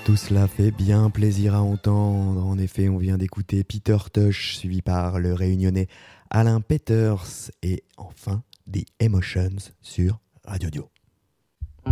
Tout cela fait bien plaisir à entendre. En effet, on vient d'écouter Peter Tosh, suivi par le réunionnais Alain Peters, et enfin The Emotions sur Radio Dio.